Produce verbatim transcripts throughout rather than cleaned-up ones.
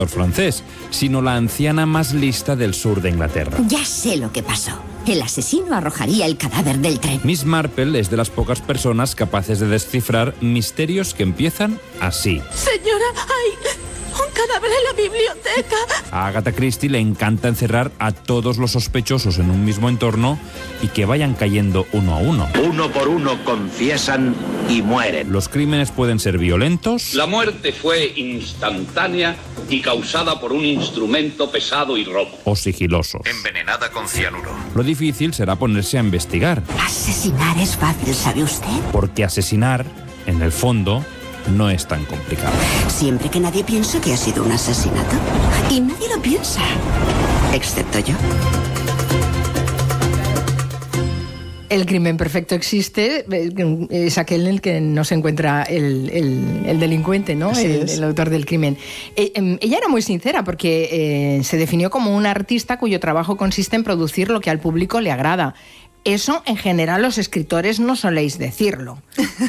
francés, sino la anciana más lista del sur de Inglaterra. Ya sé lo que pasó. El asesino arrojaría el cadáver del tren. Miss Marple es de las pocas personas capaces de descifrar misterios que empiezan así. Señora, hay un cadáver en la biblioteca. A Agatha Christie le encanta encerrar a todos los sospechosos en un mismo entorno y que vayan cayendo uno a uno. Uno por uno confiesan y mueren. Los crímenes pueden ser violentos. La muerte fue instantánea y causada por un instrumento pesado y rojo. O sigilosos. Envenenada con cianuro. Lo difícil será ponerse a investigar. Asesinar es fácil, ¿sabe usted? Porque asesinar, en el fondo, no es tan complicado. Siempre que nadie piense que ha sido un asesinato. Y nadie lo piensa. Excepto yo. El crimen perfecto existe, es aquel en el que no se encuentra el, el, el delincuente, ¿no? El, el autor del crimen. Eh, eh, ella era muy sincera porque eh, se definió como una artista cuyo trabajo consiste en producir lo que al público le agrada. Eso, en general, los escritores no soléis decirlo.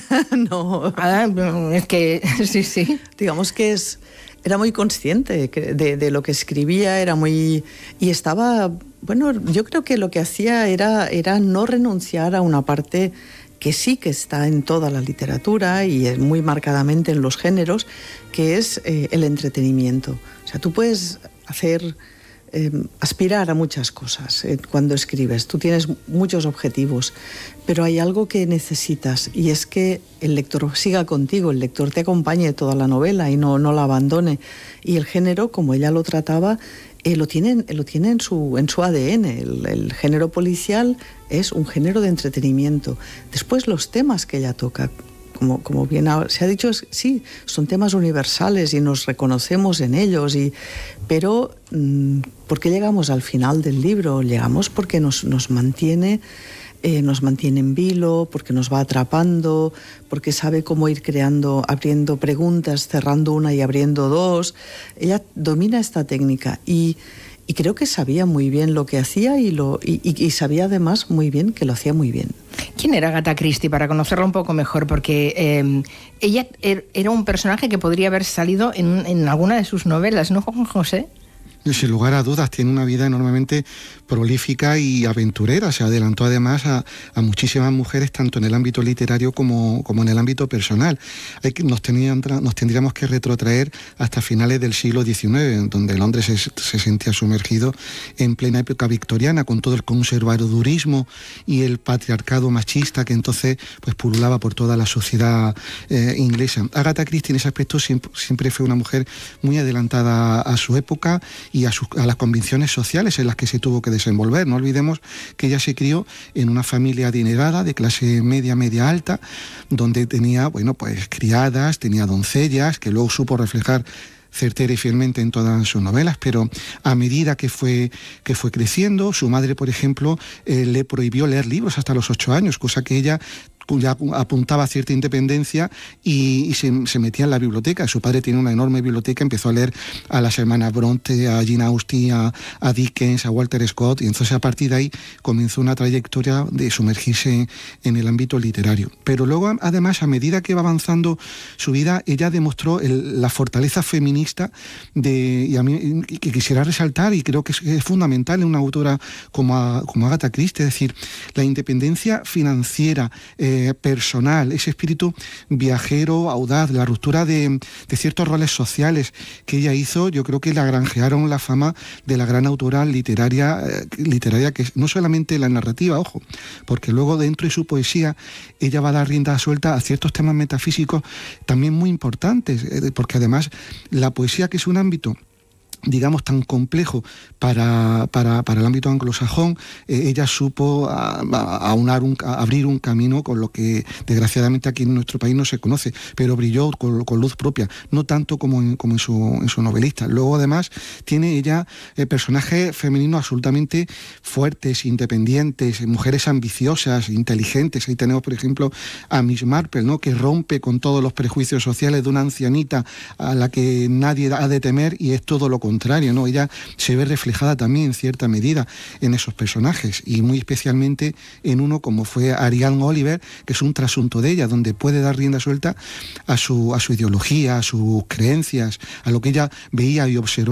No. Ah, es que, sí, sí. Digamos que es, era muy consciente de, de lo que escribía, era muy... Y estaba... Bueno, yo creo que lo que hacía era, era no renunciar a una parte que sí que está en toda la literatura y es muy marcadamente en los géneros, que es eh, el entretenimiento. O sea, tú puedes hacer... Eh, aspirar a muchas cosas eh, cuando escribes. Tú tienes muchos objetivos, pero hay algo que necesitas y es que el lector siga contigo, el lector te acompañe toda la novela y no, no la abandone. Y el género, como ella lo trataba, eh, lo tiene, lo tiene en, su, en su A D N. El, el género policial es un género de entretenimiento. Después los temas que ella toca, Como, como bien se ha dicho, sí, son temas universales y nos reconocemos en ellos, y, pero ¿por qué llegamos al final del libro? Llegamos porque nos, nos mantiene... Eh, nos mantiene en vilo, porque nos va atrapando, porque sabe cómo ir creando, abriendo preguntas, cerrando una y abriendo dos. Ella domina esta técnica y, y creo que sabía muy bien lo que hacía y, lo, y, y, y sabía además muy bien que lo hacía muy bien. ¿Quién era Agatha Christie? Para conocerla un poco mejor, porque eh, ella er, era un personaje que podría haber salido en, en alguna de sus novelas, ¿no, Juan José? Sin lugar a dudas, tiene una vida enormemente prolífica y aventurera. Se adelantó además a, a muchísimas mujeres, tanto en el ámbito literario como, como en el ámbito personal. Hay que, nos, tenían, nos tendríamos que retrotraer hasta finales del siglo diecinueve, donde Londres se, se sentía sumergido en plena época victoriana, con todo el conservadurismo y el patriarcado machista que entonces pues, pululaba por toda la sociedad eh, inglesa. Agatha Christie en ese aspecto siempre, siempre fue una mujer muy adelantada a su época y a, sus, a las convicciones sociales en las que se tuvo que desenvolver. No olvidemos que ella se crió en una familia adinerada, de clase media, media alta, donde tenía, bueno, pues criadas, tenía doncellas, que luego supo reflejar certera y fielmente en todas sus novelas, pero a medida que fue, que fue creciendo, su madre, por ejemplo, eh, le prohibió leer libros hasta los ocho años, cosa que ella ya apuntaba a cierta independencia y, y se, se metía en la biblioteca. Su padre tiene una enorme biblioteca, empezó a leer a las hermanas Bronte, a Jane Austen, a, a Dickens, a Walter Scott, y entonces a partir de ahí comenzó una trayectoria de sumergirse en, en el ámbito literario. Pero luego, además, a medida que va avanzando su vida, ella demostró el, la fortaleza feminista de, y a mí que quisiera resaltar, y creo que es, es fundamental en una autora como, a, como Agatha Christie, es decir, la independencia financiera, eh, personal, ese espíritu viajero, audaz, la ruptura de, de ciertos roles sociales que ella hizo, yo creo que la granjearon la fama de la gran autora literaria, eh, literaria que no solamente la narrativa, ojo, porque luego dentro de su poesía ella va a dar rienda suelta a ciertos temas metafísicos también muy importantes, eh, porque además la poesía, que es un ámbito digamos tan complejo para, para, para el ámbito anglosajón, eh, ella supo a, a, aunar un, a abrir un camino con lo que desgraciadamente aquí en nuestro país no se conoce, pero brilló con, con luz propia, no tanto como en, como en, su, en su novelista. Luego además tiene ella eh, personajes femeninos absolutamente fuertes, independientes, mujeres ambiciosas, inteligentes. Ahí tenemos por ejemplo a Miss Marple, ¿no?, que rompe con todos los prejuicios sociales de una ancianita a la que nadie ha de temer y es todo lo contrario. contrario, ¿no? Ella se ve reflejada también en cierta medida en esos personajes, y muy especialmente en uno como fue Ariane Oliver, que es un trasunto de ella, donde puede dar rienda suelta a su, a su ideología, a sus creencias, a lo que ella veía y observaba